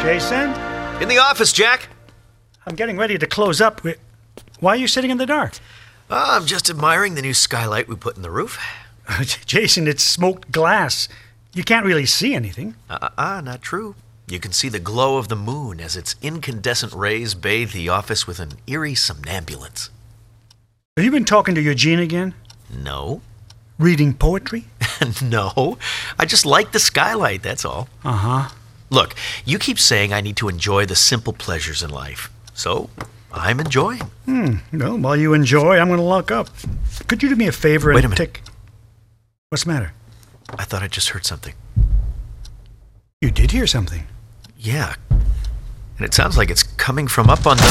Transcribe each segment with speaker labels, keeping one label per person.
Speaker 1: Jason?
Speaker 2: In the office, Jack.
Speaker 1: I'm getting ready to close up. Why are you sitting in the dark?
Speaker 2: I'm just admiring the new skylight we put in the roof.
Speaker 1: Jason, it's smoked glass. You can't really see anything.
Speaker 2: Not true. You can see the glow of the moon as its incandescent rays bathe the office with an eerie somnambulance.
Speaker 1: Have you been talking to Eugene again?
Speaker 2: No.
Speaker 1: Reading poetry?
Speaker 2: No. I just like the skylight, that's all.
Speaker 1: Uh-huh.
Speaker 2: Look, you keep saying I need to enjoy the simple pleasures in life. So, I'm enjoying.
Speaker 1: Well, while you enjoy, I'm going to lock up. Could you do me a favor and
Speaker 2: Wait a minute.
Speaker 1: What's the matter?
Speaker 2: I thought I just heard something.
Speaker 1: You did hear something.
Speaker 2: Yeah. And it sounds like it's coming from up on the...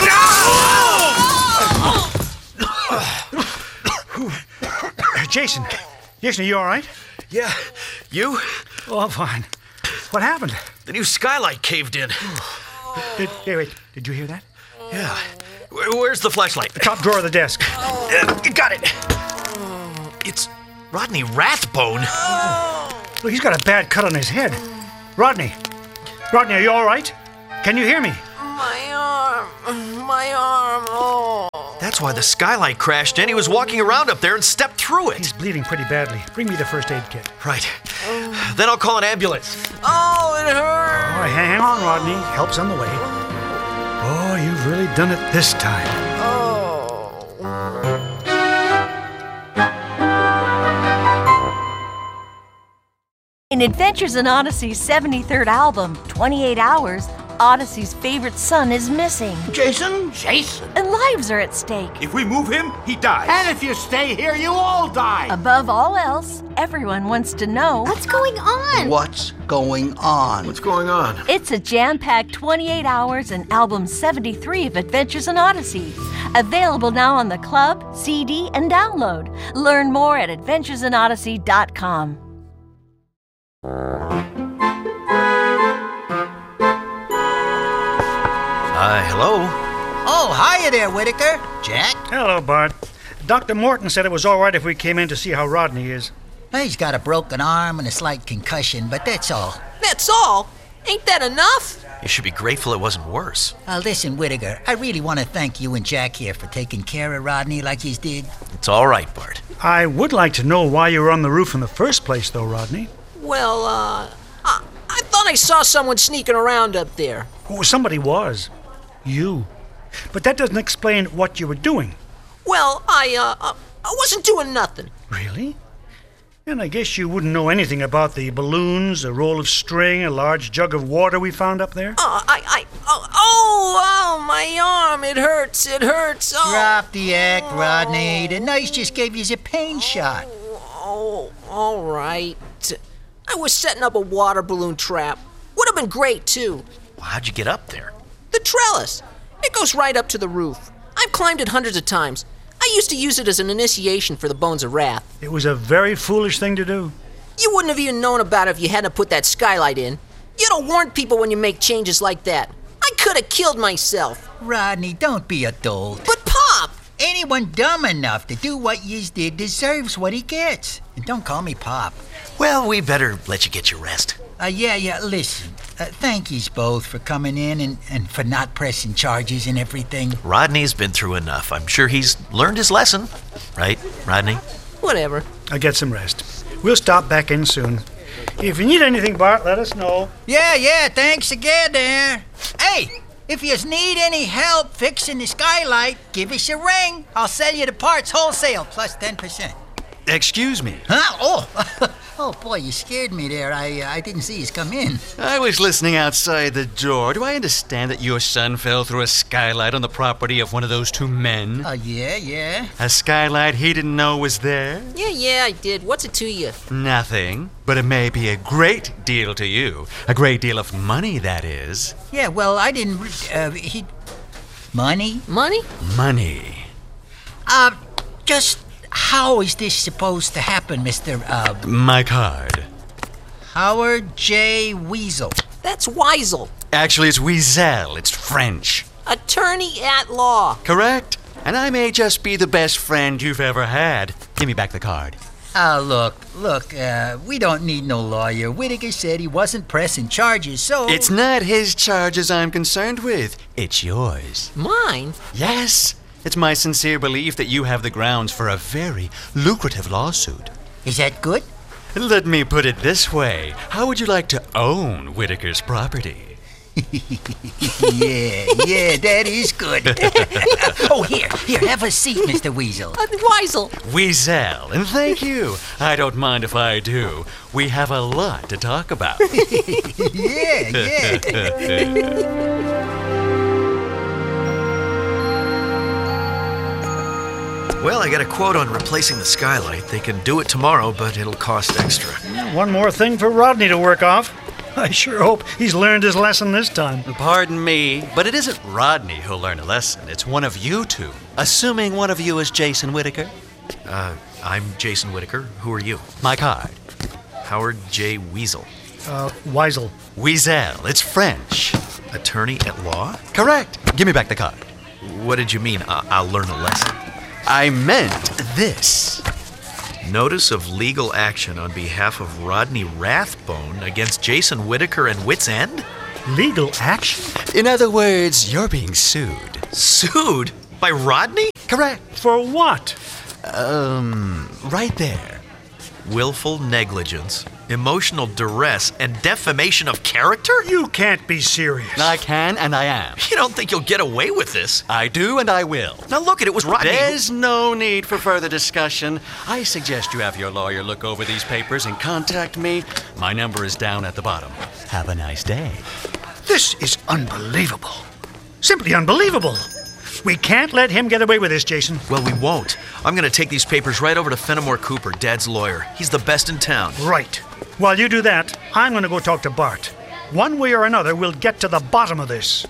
Speaker 1: Jason, are you all right?
Speaker 2: Yeah. You?
Speaker 1: Oh, I'm fine. What happened?
Speaker 2: The new skylight caved in.
Speaker 1: Wait. Did you hear that?
Speaker 2: Yeah. Where's the flashlight?
Speaker 1: The top drawer of the desk.
Speaker 2: Got it. It's Rodney Rathbone.
Speaker 1: Look, he's got a bad cut on his head. Rodney, are you all right? Can you hear me?
Speaker 3: My arm, oh.
Speaker 2: That's why the skylight crashed in. He was walking around up there and stepped through it.
Speaker 1: He's bleeding pretty badly. Bring me the first aid kit.
Speaker 2: Right. Then I'll call an ambulance.
Speaker 3: Oh, it hurts.
Speaker 1: All right, hang on, Rodney. Help's on the way. Oh, you've really done it this time.
Speaker 4: In Adventures in Odyssey's 73rd album, 28 Hours, Odyssey's favorite son is missing.
Speaker 5: Jason?
Speaker 4: And lives are at stake.
Speaker 5: If we move him, he dies.
Speaker 6: And if you stay here, you all die.
Speaker 4: Above all else, everyone wants to know
Speaker 7: what's going on.
Speaker 5: What's going on?
Speaker 2: What's going on?
Speaker 4: It's a jam-packed 28 hours and album 73 of Adventures in Odyssey. Available now on the club, CD, and download. Learn more at adventuresinodyssey.com.
Speaker 2: Hello?
Speaker 6: Oh, hiya there, Whitaker. Jack?
Speaker 1: Hello, Bart. Dr. Morton said it was all right if we came in to see how Rodney is.
Speaker 6: He's got a broken arm and a slight concussion, but that's all.
Speaker 3: That's all? Ain't that enough?
Speaker 2: You should be grateful it wasn't worse.
Speaker 6: Listen, Whitaker, I really want to thank you and Jack here for taking care of Rodney like you did.
Speaker 2: It's all right, Bart.
Speaker 1: I would like to know why you were on the roof in the first place, though, Rodney.
Speaker 3: Well, I thought I saw someone sneaking around up there.
Speaker 1: Oh, somebody was. You. But that doesn't explain what you were doing.
Speaker 3: Well, I wasn't doing nothing.
Speaker 1: Really? And I guess you wouldn't know anything about the balloons, a roll of string, a large jug of water we found up there?
Speaker 3: My arm, it hurts. Oh.
Speaker 6: Drop the act, Rodney. The nurse just gave you a pain shot.
Speaker 3: Oh, all right. I was setting up a water balloon trap. Would have been great, too.
Speaker 2: Well, how'd you get up there?
Speaker 3: The trellis. It goes right up to the roof. I've climbed it hundreds of times. I used to use it as an initiation for the Bones of Wrath.
Speaker 1: It was a very foolish thing to do.
Speaker 3: You wouldn't have even known about it if you hadn't put that skylight in. You don't warn people when you make changes like that. I could have killed myself.
Speaker 6: Rodney, don't be a dolt.
Speaker 3: But Pop!
Speaker 6: Anyone dumb enough to do what yous did deserves what he gets. And don't call me Pop.
Speaker 2: Well, we better let you get your rest.
Speaker 6: Listen. Thank yous both for coming in and for not pressing charges and everything.
Speaker 2: Rodney's been through enough. I'm sure he's learned his lesson. Right, Rodney?
Speaker 3: Whatever.
Speaker 1: I'll get some rest. We'll stop back in soon. If you need anything, Bart, let us know.
Speaker 6: Yeah, thanks again there. Hey, if yous need any help fixing the skylight, give us a ring. I'll sell you the parts wholesale plus 10%.
Speaker 5: Excuse me.
Speaker 6: Huh? Oh, boy, you scared me there. I didn't see yous come in.
Speaker 5: I was listening outside the door. Do I understand that your son fell through a skylight on the property of one of those two men?
Speaker 6: Yeah.
Speaker 5: A skylight he didn't know was there?
Speaker 3: Yeah, I did. What's it to you?
Speaker 5: Nothing. But it may be a great deal to you. A great deal of money, that is.
Speaker 6: Yeah, well, I didn't... Money?
Speaker 3: Money?
Speaker 5: Money.
Speaker 6: Just how is this supposed to happen, Mr.
Speaker 5: My card.
Speaker 6: Howard J. Weasel?
Speaker 3: That's Weisel.
Speaker 5: Actually, it's Weasel. It's French.
Speaker 3: Attorney at law.
Speaker 5: Correct. And I may just be the best friend you've ever had. Give me back the card.
Speaker 6: Look, we don't need no lawyer. Whitaker said he wasn't pressing charges, so...
Speaker 5: It's not his charges I'm concerned with. It's yours.
Speaker 3: Mine?
Speaker 5: Yes. It's my sincere belief that you have the grounds for a very lucrative lawsuit.
Speaker 6: Is that good?
Speaker 5: Let me put it this way. How would you like to own Whitaker's property?
Speaker 6: Yeah, that is good. Oh, here, have a seat, Mr. Weasel.
Speaker 3: Weisel.
Speaker 5: Weasel, and thank you. I don't mind if I do. We have a lot to talk about.
Speaker 6: Yeah.
Speaker 2: Well, I got a quote on replacing the skylight. They can do it tomorrow, but it'll cost extra.
Speaker 1: One more thing for Rodney to work off. I sure hope he's learned his lesson this time.
Speaker 5: Pardon me, but it isn't Rodney who'll learn a lesson. It's one of you two. Assuming one of you is Jason Whitaker.
Speaker 2: I'm Jason Whitaker. Who are you?
Speaker 5: My card.
Speaker 2: Howard J. Weasel.
Speaker 1: Weisel.
Speaker 5: Weasel, it's French.
Speaker 2: Attorney at law?
Speaker 5: Correct. Give me back the card.
Speaker 2: What did you mean, I'll learn a lesson?
Speaker 5: I meant this.
Speaker 2: Notice of legal action on behalf of Rodney Rathbone against Jason Whitaker and Wits End?
Speaker 1: Legal action?
Speaker 5: In other words, you're being sued.
Speaker 2: Sued? By Rodney?
Speaker 5: Correct.
Speaker 1: For what?
Speaker 5: Right there.
Speaker 2: Willful negligence, emotional duress, and defamation of character?
Speaker 1: You can't be serious.
Speaker 5: I can and I am.
Speaker 2: You don't think you'll get away with this?
Speaker 5: I do and I will.
Speaker 2: Now look, it was Rodney.
Speaker 5: There's no need for further discussion. I suggest you have your lawyer look over these papers and contact me. My number is down at the bottom. Have a nice day.
Speaker 1: This is unbelievable. Simply unbelievable. We can't let him get away with this, Jason.
Speaker 2: Well, we won't. I'm going to take these papers right over to Fenimore Cooper, Dad's lawyer. He's the best in town.
Speaker 1: Right. While you do that, I'm going to go talk to Bart. One way or another, we'll get to the bottom of this.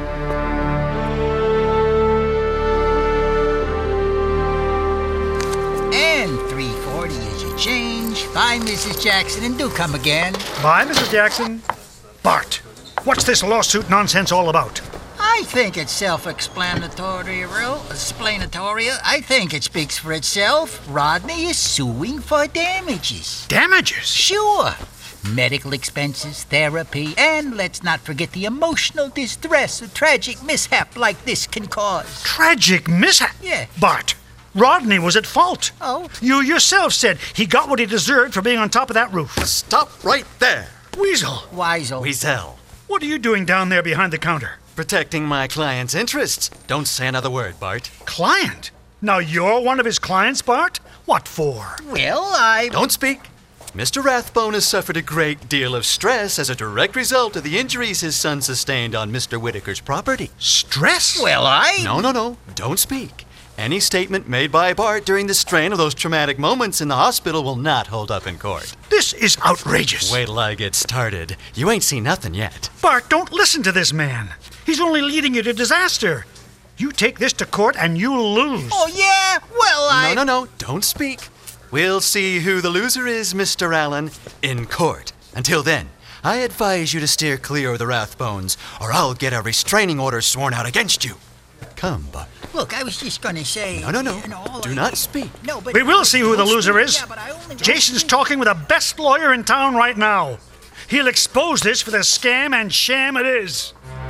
Speaker 6: And $3.40 is your change. Bye, Mrs. Jackson, and do come again.
Speaker 1: Bye, Mrs. Jackson. Bart, what's this lawsuit nonsense all about?
Speaker 6: I think it's self-explanatory. I think it speaks for itself. Rodney is suing for damages.
Speaker 1: Damages?
Speaker 6: Sure. Medical expenses, therapy, and let's not forget the emotional distress a tragic mishap like this can cause.
Speaker 1: Tragic mishap?
Speaker 6: Yeah.
Speaker 1: Bart, Rodney was at fault.
Speaker 6: Oh?
Speaker 1: You yourself said he got what he deserved for being on top of that roof.
Speaker 5: Stop right there.
Speaker 1: Weasel,
Speaker 6: Weisel.
Speaker 5: Weasel.
Speaker 1: what are you doing down there behind the counter?
Speaker 5: Protecting my client's interests. Don't say another word, Bart.
Speaker 1: Client? Now you're one of his clients, Bart? What for?
Speaker 6: Well,
Speaker 5: Don't speak. Mr. Rathbone has suffered a great deal of stress as a direct result of the injuries his son sustained on Mr. Whitaker's property.
Speaker 1: Stress?
Speaker 5: No. Don't speak. Any statement made by Bart during the strain of those traumatic moments in the hospital will not hold up in court.
Speaker 1: This is outrageous.
Speaker 5: Wait till I get started. You ain't seen nothing yet.
Speaker 1: Bart, don't listen to this man. He's only leading you to disaster. You take this to court and you'll lose.
Speaker 6: Oh, yeah? Well,
Speaker 5: No. Don't speak. We'll see who the loser is, Mr. Allen, in court. Until then, I advise you to steer clear of the Rathbones, or I'll get a restraining order sworn out against you. Come, Bart.
Speaker 6: Look, I was just gonna say...
Speaker 5: No. Do not speak.
Speaker 6: No, but...
Speaker 1: We will see who the loser is.
Speaker 6: Yeah, but I only...
Speaker 1: Jason's talking with the best lawyer in town right now. He'll expose this for the scam and sham it is.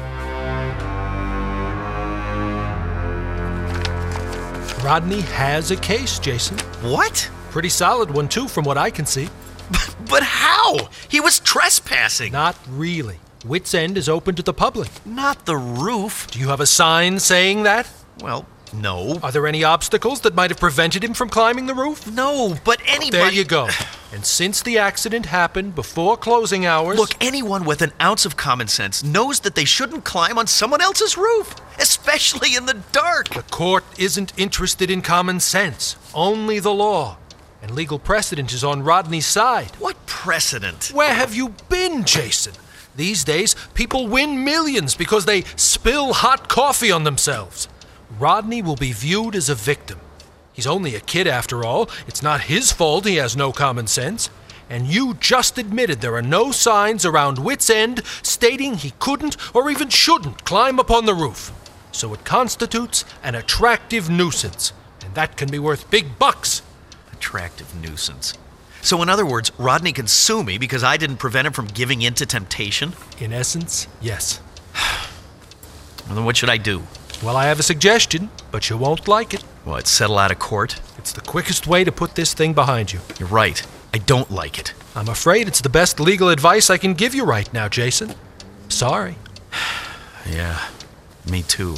Speaker 7: Rodney has a case, Jason.
Speaker 2: What?
Speaker 7: Pretty solid one, too, from what I can see.
Speaker 2: But how? He was trespassing.
Speaker 7: Not really. Wits End is open to the public.
Speaker 2: Not the roof.
Speaker 7: Do you have a sign saying that?
Speaker 2: Well, no.
Speaker 7: Are there any obstacles that might have prevented him from climbing the roof?
Speaker 2: No, but anybody...
Speaker 7: There you go. And since the accident happened before closing hours...
Speaker 2: Look, anyone with an ounce of common sense knows that they shouldn't climb on someone else's roof, especially in the dark.
Speaker 7: The court isn't interested in common sense, only the law. And legal precedent is on Rodney's side.
Speaker 2: What precedent?
Speaker 7: Where have you been, Jason? These days, people win millions because they spill hot coffee on themselves. Rodney will be viewed as a victim. He's only a kid after all. It's not his fault he has no common sense. And you just admitted there are no signs around Wits End stating he couldn't or even shouldn't climb upon the roof. So it constitutes an attractive nuisance. And that can be worth big bucks.
Speaker 2: Attractive nuisance. So in other words, Rodney can sue me because I didn't prevent him from giving in to temptation?
Speaker 7: In essence, yes.
Speaker 2: Well, then what should I do?
Speaker 7: Well, I have a suggestion, but you won't like it.
Speaker 2: What, settle out of court?
Speaker 7: It's the quickest way to put this thing behind you.
Speaker 2: You're right. I don't like it.
Speaker 7: I'm afraid it's the best legal advice I can give you right now, Jason. Sorry.
Speaker 2: Yeah, me too.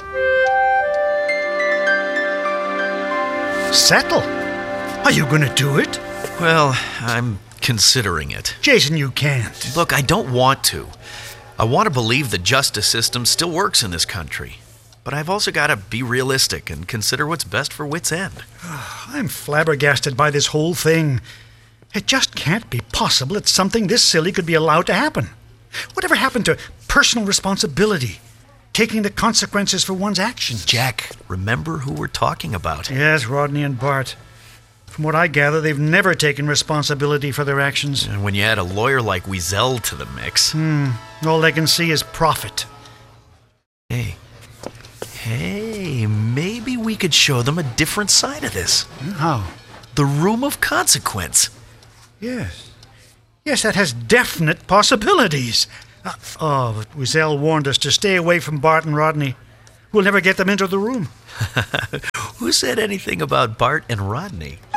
Speaker 1: Settle? Are you going to do it?
Speaker 2: Well, I'm considering it.
Speaker 1: Jason, you can't.
Speaker 2: Look, I don't want to. I want to believe the justice system still works in this country. But I've also got to be realistic and consider what's best for Wits End.
Speaker 1: I'm flabbergasted by this whole thing. It just can't be possible that something this silly could be allowed to happen. Whatever happened to personal responsibility? Taking the consequences for one's actions?
Speaker 2: Jack, remember who we're talking about.
Speaker 1: Yes, Rodney and Bart. From what I gather, they've never taken responsibility for their actions.
Speaker 2: And when you add a lawyer like Wiesel to the mix...
Speaker 1: All they can see is profit.
Speaker 2: Hey, maybe we could show them a different side of this.
Speaker 1: How?
Speaker 2: The room of consequence.
Speaker 1: Yes. Yes, that has definite possibilities. But Wiesel warned us to stay away from Bart and Rodney. We'll never get them into the room.
Speaker 2: Who said anything about Bart and Rodney?